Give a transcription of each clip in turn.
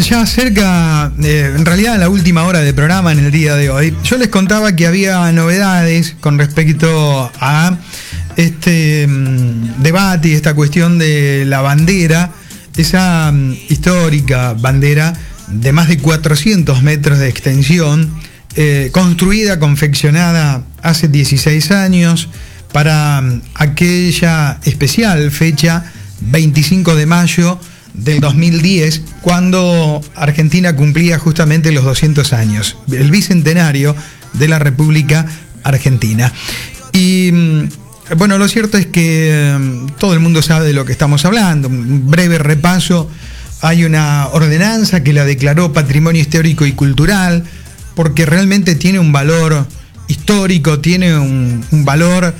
Ya cerca, en realidad la última hora de programa en el día de hoy, yo les contaba que había novedades con respecto a este debate y esta cuestión de la bandera, esa histórica bandera de más de 400 metros de extensión, construida, confeccionada hace 16 años para aquella especial fecha, 25 de mayo del 2010, cuando Argentina cumplía justamente los 200 años, el bicentenario de la República Argentina. Y bueno, lo cierto es que todo el mundo sabe de lo que estamos hablando. Un breve repaso: hay una ordenanza que la declaró Patrimonio Histórico y Cultural, porque realmente tiene un valor histórico, tiene un valor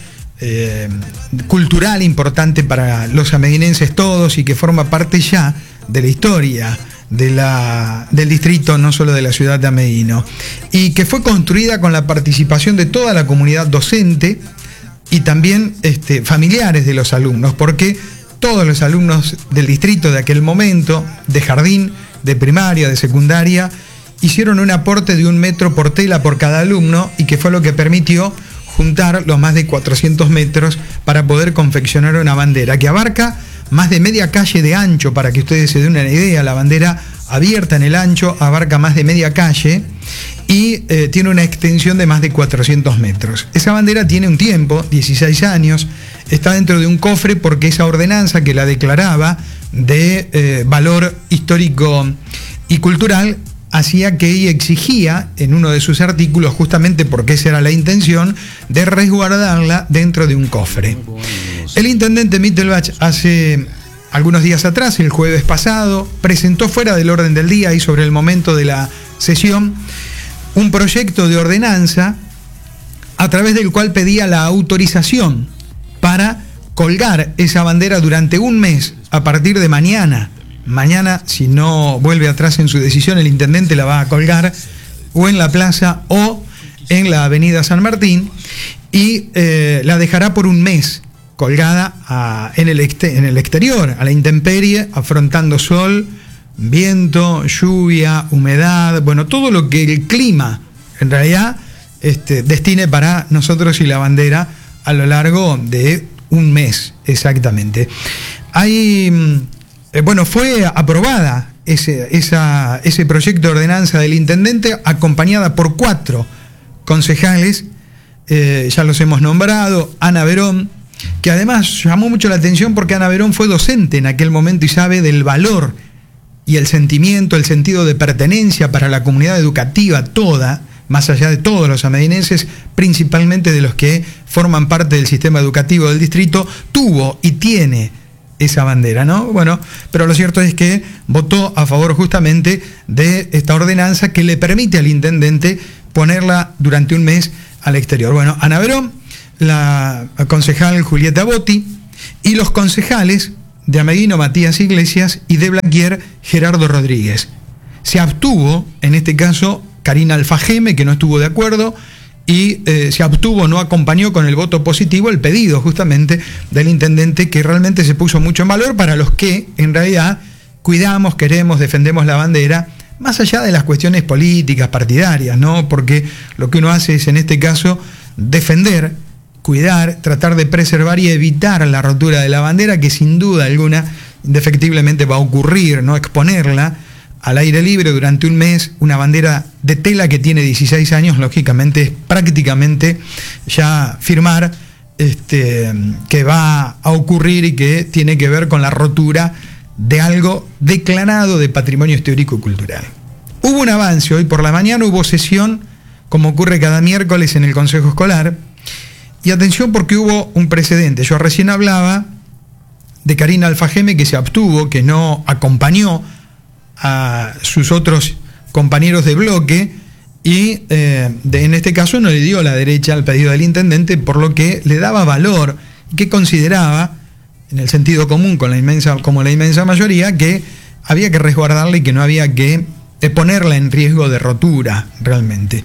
cultural importante para los ameguinenses todos, y que forma parte ya de la historia del distrito, no solo de la ciudad de Ameguino, y que fue construida con la participación de toda la comunidad docente y también familiares de los alumnos, porque todos los alumnos del distrito de aquel momento, de jardín, de primaria, de secundaria, hicieron un aporte de 1 metro por tela por cada alumno, y que fue lo que permitió juntar los más de 400 metros para poder confeccionar una bandera que abarca más de media calle de ancho. Para que ustedes se den una idea, la bandera abierta en el ancho abarca más de media calle y tiene una extensión de más de 400 metros. Esa bandera tiene un tiempo, 16 años, está dentro de un cofre porque esa ordenanza que la declaraba de valor histórico y cultural hacía que ella exigía en uno de sus artículos, justamente porque esa era la intención, de resguardarla dentro de un cofre. El intendente Mittelbach hace algunos días atrás, el jueves pasado, presentó fuera del orden del día y sobre el momento de la sesión un proyecto de ordenanza a través del cual pedía la autorización para colgar esa bandera durante un mes a partir de mañana. Mañana, si no vuelve atrás en su decisión, el intendente la va a colgar o en la plaza o en la avenida San Martín, y la dejará por un mes colgada en el exterior, a la intemperie, afrontando sol, viento, lluvia, humedad, bueno, todo lo que el clima en realidad destine para nosotros y la bandera a lo largo de un mes exactamente. Fue aprobada ese proyecto de ordenanza del intendente, acompañada por 4 concejales, ya los hemos nombrado. Ana Verón, que además llamó mucho la atención porque Ana Verón fue docente en aquel momento y sabe del valor y el sentimiento, el sentido de pertenencia para la comunidad educativa toda, más allá de todos los ameguinenses, principalmente de los que forman parte del sistema educativo del distrito, tuvo y tiene esa bandera, ¿no? Bueno, pero lo cierto es que votó a favor justamente de esta ordenanza que le permite al intendente ponerla durante un mes al exterior. Bueno, Ana Verón, la concejal Julieta Botti, y los concejales de Ameguino, Matías Iglesias, y de Blaquier, Gerardo Rodríguez. Se abstuvo, en este caso, Karina Alfajeme, que no estuvo de acuerdo, y se abstuvo, no acompañó con el voto positivo el pedido justamente del intendente, que realmente se puso mucho en valor para los que en realidad cuidamos, queremos, defendemos la bandera, más allá de las cuestiones políticas, partidarias, ¿no? Porque lo que uno hace es, en este caso, defender, cuidar, tratar de preservar y evitar la rotura de la bandera, que sin duda alguna indefectiblemente va a ocurrir, ¿no? Exponerla al aire libre durante un mes, una bandera de tela que tiene 16 años, lógicamente es prácticamente ya firmar que va a ocurrir y que tiene que ver con la rotura de algo declarado de patrimonio histórico y cultural. Hubo un avance, hoy por la mañana hubo sesión, como ocurre cada miércoles en el Consejo Escolar, y atención porque hubo un precedente. Yo recién hablaba de Karina Alfajeme, que se abstuvo, que no acompañó a sus otros compañeros de bloque y en este caso no le dio la derecha al pedido del intendente, por lo que le daba valor y que consideraba, en el sentido común como la inmensa mayoría, que había que resguardarla y que no había que ponerla en riesgo de rotura realmente.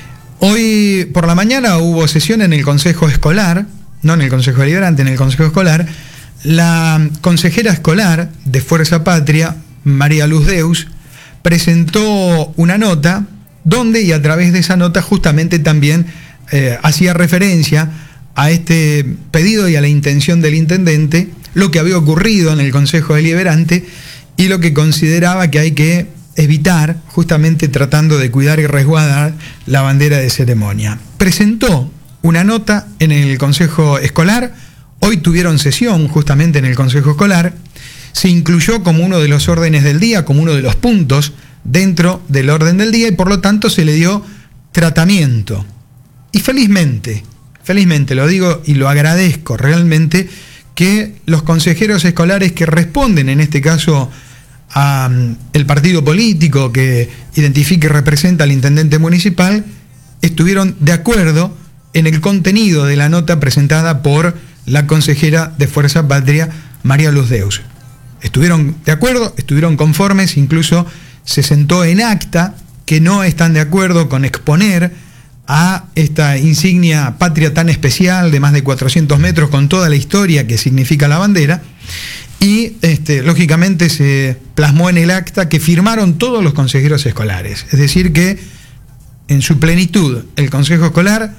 Hoy por la mañana hubo sesión en el Consejo Escolar, no en el Consejo Deliberante, en el Consejo Escolar. La consejera escolar de Fuerza Patria, María Luz Deus, presentó una nota donde, y a través de esa nota justamente también hacía referencia a este pedido y a la intención del intendente, lo que había ocurrido en el Consejo Deliberante y lo que consideraba que hay que evitar, justamente tratando de cuidar y resguardar la bandera de ceremonia. Presentó una nota en el Consejo Escolar, hoy tuvieron sesión justamente en el Consejo Escolar, se incluyó como uno de los órdenes del día, como uno de los puntos dentro del orden del día y por lo tanto se le dio tratamiento. Y felizmente lo digo y lo agradezco realmente, que los consejeros escolares que responden en este caso a el partido político que identifica y representa al intendente municipal, estuvieron de acuerdo en el contenido de la nota presentada por la consejera de Fuerza Patria, María Luz Deus. Estuvieron de acuerdo, estuvieron conformes, incluso se sentó en acta que no están de acuerdo con exponer a esta insignia patria tan especial de más de 400 metros con toda la historia que significa la bandera. Y lógicamente se plasmó en el acta que firmaron todos los consejeros escolares. Es decir que en su plenitud el Consejo Escolar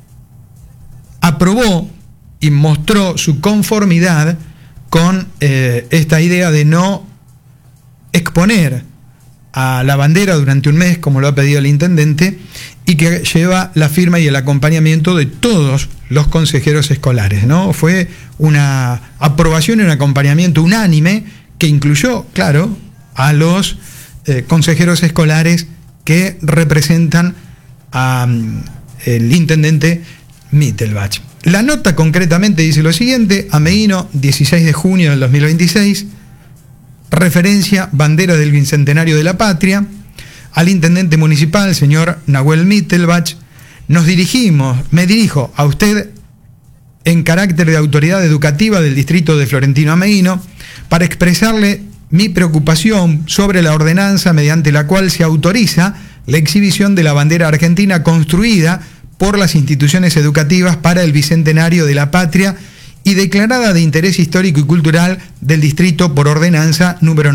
aprobó y mostró su conformidad con esta idea de no exponer a la bandera durante un mes, como lo ha pedido el intendente, y que lleva la firma y el acompañamiento de todos los consejeros escolares, ¿no? Fue una aprobación y un acompañamiento unánime que incluyó, claro, a los consejeros escolares que representan al intendente Mittelbach. La nota concretamente dice lo siguiente: Ameguino, 16 de junio del 2026, referencia bandera del Bicentenario de la Patria. Al intendente municipal, señor Nahuel Mittelbach, me dirijo a usted en carácter de autoridad educativa del distrito de Florentino Ameguino para expresarle mi preocupación sobre la ordenanza mediante la cual se autoriza la exhibición de la bandera argentina construida por las instituciones educativas para el Bicentenario de la Patria y declarada de interés histórico y cultural del distrito por ordenanza número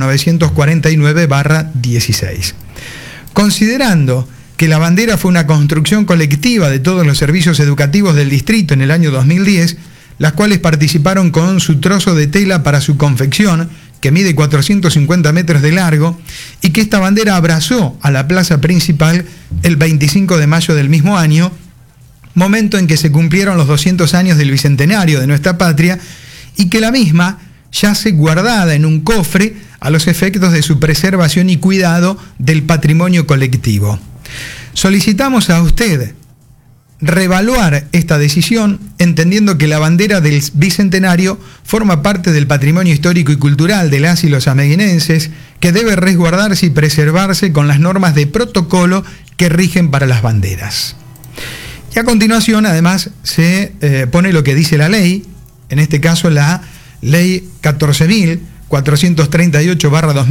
949/16. Considerando que la bandera fue una construcción colectiva de todos los servicios educativos del distrito en el año 2010, las cuales participaron con su trozo de tela para su confección, que mide 450 metros de largo, y que esta bandera abrazó a la plaza principal el 25 de mayo del mismo año, momento en que se cumplieron los 200 años del Bicentenario de nuestra patria, y que la misma yace guardada en un cofre a los efectos de su preservación y cuidado del patrimonio colectivo. Solicitamos a usted reevaluar esta decisión, entendiendo que la bandera del Bicentenario forma parte del patrimonio histórico y cultural de las y los ameguinenses, que debe resguardarse y preservarse con las normas de protocolo que rigen para las banderas. Y a continuación, además, se pone lo que dice la ley, en este caso la Ley 14.438/2000,